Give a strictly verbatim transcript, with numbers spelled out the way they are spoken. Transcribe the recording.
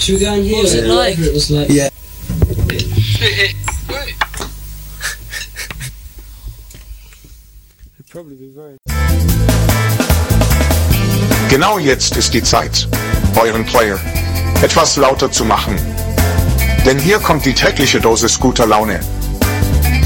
Should we go in here? What was it like? It was like. Yeah. Genau jetzt ist die Zeit, euren Player etwas lauter zu machen. Denn hier kommt die tägliche Dosis guter Laune.